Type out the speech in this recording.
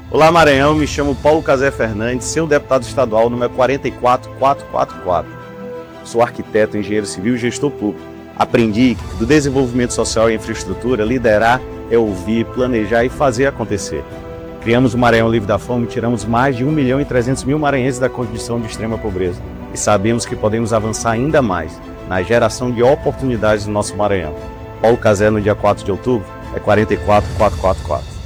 Olá Maranhão, me chamo Paulo Cazé Fernandes, seu deputado estadual número 44444. Sou arquiteto, engenheiro civil e gestor público. Aprendi que do desenvolvimento social e infraestrutura, liderar é ouvir, planejar e fazer acontecer. Criamos o Maranhão Livre da Fome e tiramos mais de 1.300.000 maranhenses da condição de extrema pobreza. E sabemos que podemos avançar ainda mais na geração de oportunidades no nosso Maranhão. Paulo Cazé, no dia 4 de outubro, é 44444.